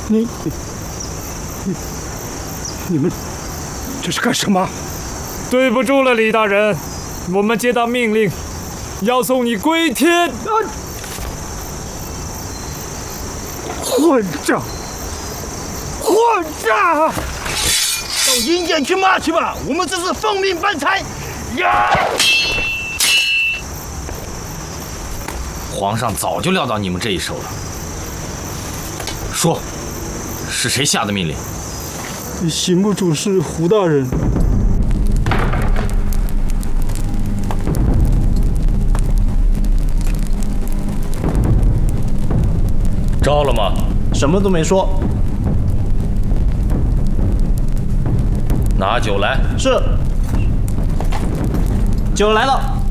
你们这是干什么？ 对不住了，李大人，我们接到命令，要送你归天。 混账！混账！ 到阴间去骂去吧！我们这是奉命办差。呀！ 皇上早就料到你们这一手了。说，是谁下的命令？ 刑部主事胡大人。 招了吗？ 什么都没说。 拿酒来。 是。酒来了。